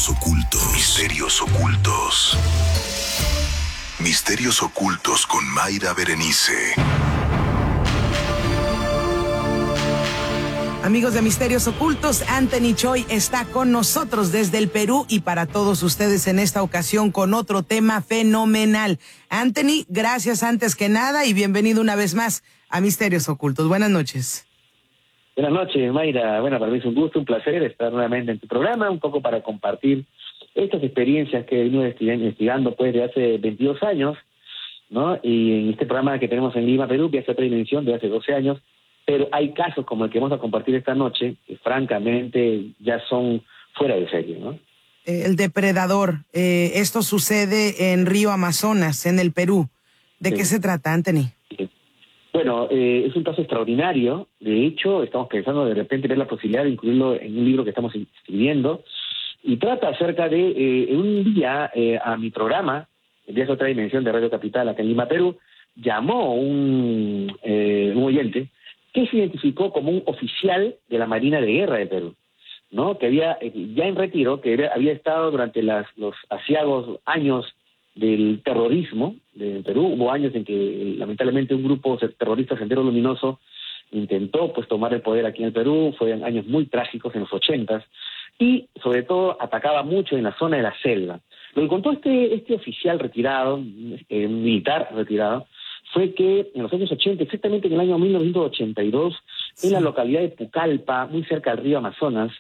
Misterios ocultos. Misterios ocultos. Misterios ocultos con Mayra Berenice. Amigos de Misterios Ocultos, Anthony Choi está con nosotros desde el Perú y para todos ustedes en esta ocasión con otro tema fenomenal. Anthony, gracias antes que nada y bienvenido una vez más a Misterios Ocultos. Buenas noches. Buenas noches, Mayra. Bueno, para mí es un gusto, un placer estar nuevamente en tu programa, un poco para compartir estas experiencias que he venido investigando pues de hace 22 años, ¿no? Y en este programa que tenemos en Lima, Perú, que es otra dimensión de hace 12 años, pero hay casos como el que vamos a compartir esta noche que francamente ya son fuera de serie, ¿no? El depredador, esto sucede en Río Amazonas, en el Perú. ¿De qué se trata, Anthony? Bueno, es un caso extraordinario. De hecho, estamos pensando de repente ver la posibilidad de incluirlo en un libro que estamos escribiendo. Y trata acerca de un día a mi programa, el día de otra dimensión de Radio Capital, acá en Lima, Perú, llamó un oyente que se identificó como un oficial de la Marina de Guerra de Perú, ¿no? Que había, ya en retiro, que había estado durante los aciagos años del terrorismo de Perú. Hubo años en que lamentablemente un grupo terrorista, Sendero Luminoso, intentó pues tomar el poder aquí en el Perú. Fueron años muy trágicos en los 80s y sobre todo atacaba mucho en la zona de la selva. Lo que contó este oficial retirado, militar retirado, fue que en los años 80, exactamente en el año 1982, en la localidad de Pucallpa, muy cerca del río Amazonas,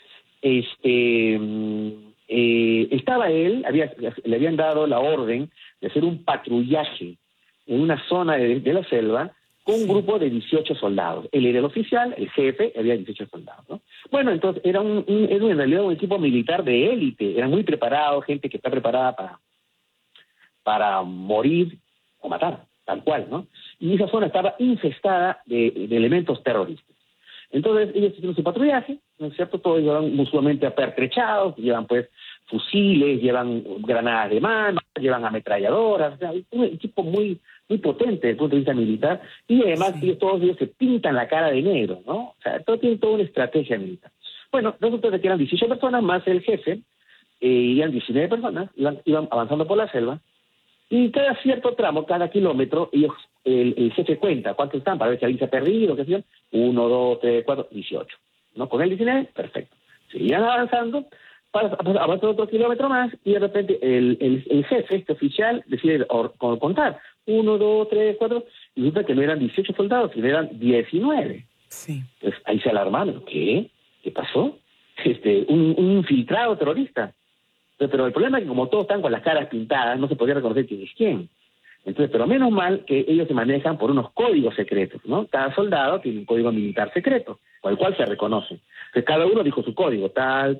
estaba él, le habían dado la orden de hacer un patrullaje en una zona de la selva con un grupo de 18 soldados. Él era el oficial, el jefe, había 18 soldados, ¿no? Bueno, entonces era en realidad un equipo militar de élite, eran muy preparados, gente que está preparada para morir o matar, tal cual, ¿no? Y esa zona estaba infestada de elementos terroristas. Entonces ellos hicieron su patrullaje, ¿no es cierto? Todos llevan usualmente apertrechados, llevan pues fusiles, llevan granadas de mano, llevan ametralladoras, o sea, un equipo muy potente desde el punto de vista militar, y además todos ellos se pintan la cara de negro, ¿no? O sea, tienen toda una estrategia militar. Bueno, resulta que eran 18 personas más el jefe, eran 19 personas, iban avanzando por la selva, y cada cierto tramo, cada kilómetro, el jefe cuenta cuántos están para ver si alguien se ha perdido, qué sé yo, 1, 2, 3, 4, 18. ¿No? Con el 19, perfecto. Seguían avanzando, avanzan otro kilómetro más, y de repente el jefe, este oficial, decide contar 1, 2, 3, 4, y resulta que no eran 18 soldados, sino eran 19. Sí. Entonces ahí se alarmaron. ¿Qué pasó? Un infiltrado terrorista. Pero el problema es que como todos están con las caras pintadas, no se podía reconocer quién es quién. Entonces, pero menos mal que ellos se manejan por unos códigos secretos, ¿no? Cada soldado tiene un código militar secreto, con el cual se reconoce. Entonces, cada uno dijo su código, tal.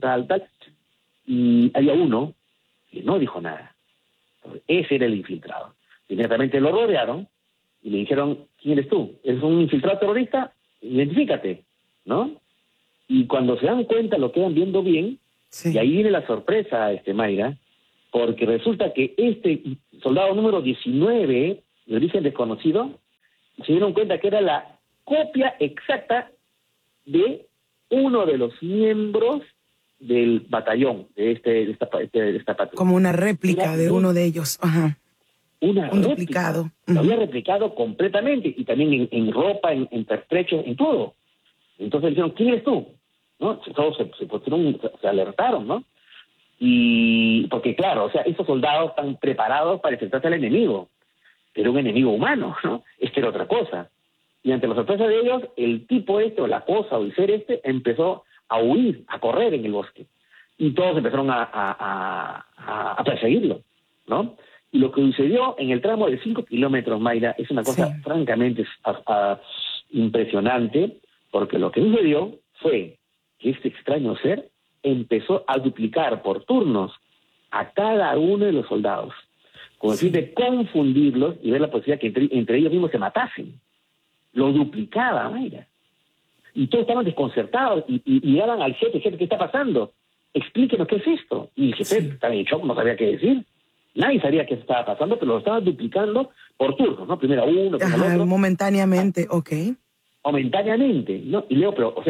Y había uno que no dijo nada. Entonces, ese era el infiltrado. Inmediatamente lo rodearon y le dijeron, ¿quién eres tú? ¿Eres un infiltrado terrorista? Identifícate, ¿no? Y cuando se dan cuenta, lo quedan viendo bien. Sí. Y ahí viene la sorpresa, Mayra, porque resulta que este soldado número 19, de origen desconocido, se dieron cuenta que era la copia exacta de uno de los miembros del batallón, de esta patrulla. Como una réplica de uno de ellos. Ajá. Un duplicado. Lo había replicado completamente, y también en ropa, en pertrechos, en todo. Entonces le dijeron, ¿quién eres tú? ¿No? Todos se alertaron, ¿no? Y porque claro, o sea, estos soldados están preparados para enfrentarse al enemigo, pero un enemigo humano, ¿no? Era otra cosa. Y ante la sorpresa de ellos, el tipo o la cosa o el ser empezó a huir, a correr en el bosque, y todos empezaron a perseguirlo, ¿no? Y lo que sucedió en el tramo de 5 kilómetros, Mayra, es una cosa francamente impresionante, porque lo que sucedió fue que este extraño ser empezó a duplicar por turnos a cada uno de los soldados, con el fin de confundirlos y ver la posibilidad que entre ellos mismos se matasen. Lo duplicaba, Mayra. Y todos estaban desconcertados y llegaban al jefe, ¿qué está pasando? Explíquenos qué es esto. Y el jefe estaba en shock, no sabía qué decir. Nadie sabía qué estaba pasando, pero lo estaban duplicando por turnos, ¿no? Primero uno, primero otro. Momentáneamente, ok. Momentáneamente, ¿no? Y Leo, pero, o sea,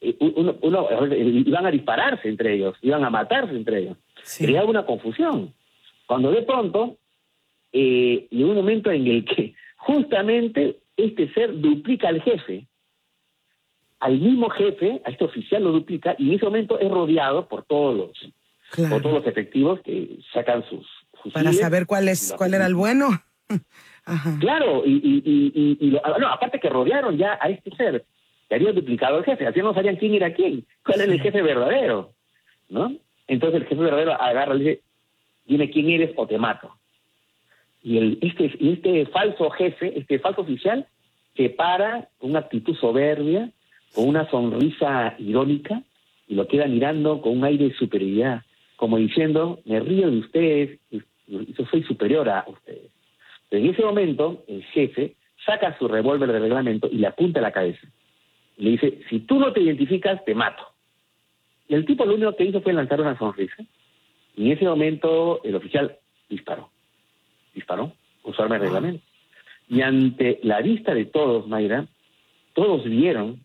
iban a dispararse entre ellos, iban a matarse entre ellos. Sí. Creaba una confusión. Cuando de pronto llegó un momento en el que justamente este ser duplica al jefe. Al mismo jefe, a este oficial lo duplica, y en ese momento es rodeado por todos los efectivos que sacan sus fusiles. Para saber cuál era el bueno. Ajá. Claro, aparte que rodearon ya a este ser que había duplicado al jefe, así no sabían quién era quién, cuál era el jefe verdadero, ¿no? Entonces el jefe verdadero agarra y le dice, dime quién eres o te mato. Y este falso jefe, este falso oficial, se para con una actitud soberbia, con una sonrisa irónica, y lo queda mirando con un aire de superioridad, como diciendo, me río de ustedes, yo soy superior a ustedes. Pero en ese momento, el jefe saca su revólver de reglamento y le apunta a la cabeza. Y le dice, si tú no te identificas, te mato. Y el tipo lo único que hizo fue lanzar una sonrisa. Y en ese momento, el oficial disparó, con su arma de reglamento. Y ante la vista de todos, Mayra, todos vieron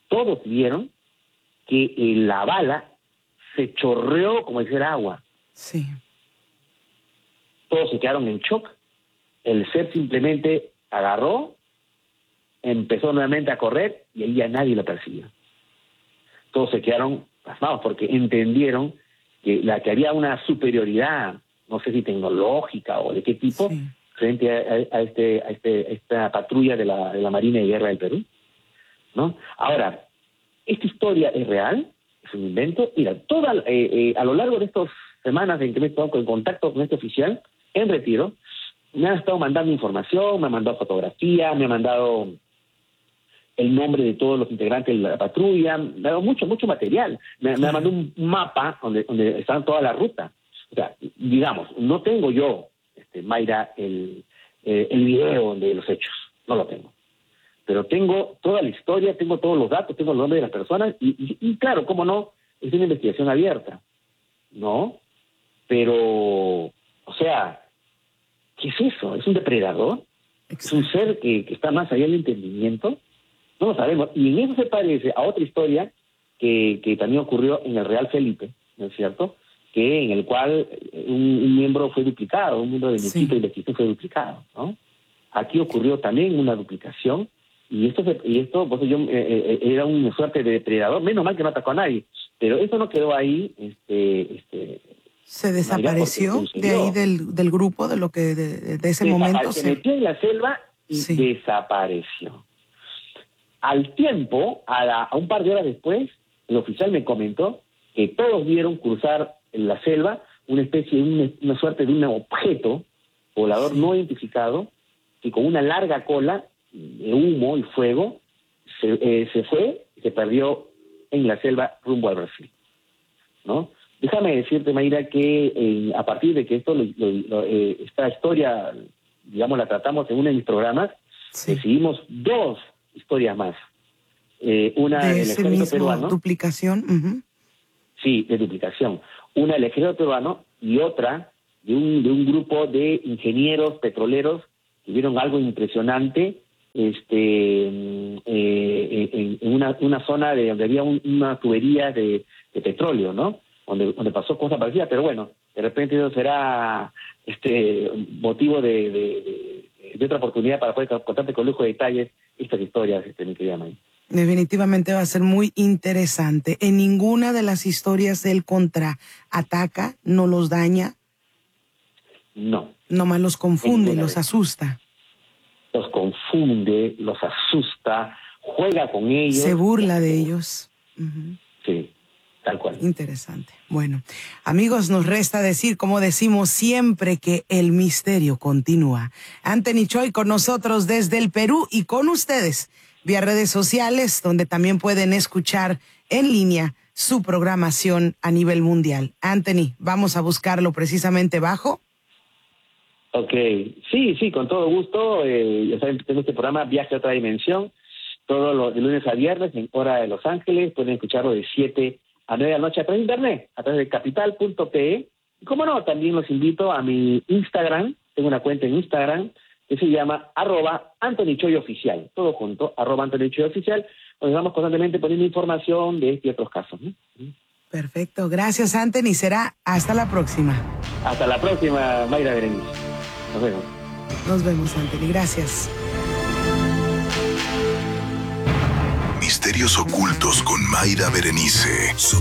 que la bala se chorreó como si fuera agua. Sí. Todos se quedaron en shock. El ser simplemente agarró, empezó nuevamente a correr y ahí ya nadie lo persiguió. Todos se quedaron pasmados porque entendieron que había una superioridad, no sé si tecnológica o de qué tipo, sí, frente a esta patrulla de la Marina de Guerra del Perú, ¿no? Ahora, esta historia es real, es un invento. Mira, a lo largo de estas semanas en que me he estado en contacto con este oficial en retiro, me han estado mandando información, me han mandado fotografía, me han mandado el nombre de todos los integrantes de la patrulla, me ha dado mucho material. Me ha mandado un mapa donde están toda la ruta. O sea, digamos, no tengo yo, Mayra, el video de los hechos, no lo tengo. Pero tengo toda la historia, tengo todos los datos, tengo el nombre de las personas, y claro, cómo no, es una investigación abierta, ¿no? Pero, o sea, ¿qué es eso? ¿Es un depredador? Exacto. ¿Es un ser que está más allá del entendimiento? No lo sabemos. Y en eso se parece a otra historia que también ocurrió en el Real Felipe, ¿no es cierto? Que en el cual un miembro fue duplicado, un miembro del equipo de investigación fue duplicado, ¿no? Aquí ocurrió también una duplicación, y esto pues yo era una suerte de depredador, menos mal que no atacó a nadie, pero eso no quedó ahí, se desapareció de ahí del grupo, de lo que de ese momento se metió en la selva y desapareció. Al tiempo, a un par de horas después, el oficial me comentó que todos vieron cruzar en la selva una suerte de un objeto volador no identificado, que con una larga cola de humo y fuego se fue y se perdió en la selva rumbo al Brasil, ¿no? Déjame decirte, Mayra, que a partir de que esta historia, digamos, la tratamos en uno de mis programas, recibimos 2 historias más. Una del ejército peruano. ¿Duplicación? Uh-huh. Sí, de duplicación. Una del ejército peruano y otra de un grupo de ingenieros petroleros que vieron algo impresionante en una zona donde había una tubería de petróleo, ¿no? Donde pasó cosas parecidas, pero bueno, de repente eso será motivo de otra oportunidad para poder contarte con lujo de detalles estas historias, mi querida May. Definitivamente va a ser muy interesante. En ninguna de las historias él contraataca, no los daña. No. Nomás los confunde, los asusta. Los confunde, los asusta, juega con ellos. Se burla de ellos. Uh-huh. Sí, tal cual. Interesante. Bueno, amigos, nos resta decir, como decimos siempre, que el misterio continúa. Anthony Choi con nosotros desde el Perú y con ustedes vía redes sociales, donde también pueden escuchar en línea su programación a nivel mundial. Anthony, vamos a buscarlo precisamente bajo. Ok, sí, con todo gusto. Ya saben, tengo este programa Viaje a otra dimensión, de lunes a viernes en hora de Los Ángeles. Pueden escucharlo de 7 a 9 de la noche a través de internet, a través de capital.pe. Y como no, también los invito a mi Instagram. Tengo una cuenta en Instagram que se llama @AnthonyChoyOficial, todo junto, @AnthonyChoyOficial, donde vamos constantemente poniendo información de este y otros casos, ¿no? Perfecto. Gracias, Anthony. Será hasta la próxima. Hasta la próxima, Mayra Berenice. Nos vemos. Nos vemos, Anthony. Gracias. Misterios ocultos con Mayra Berenice.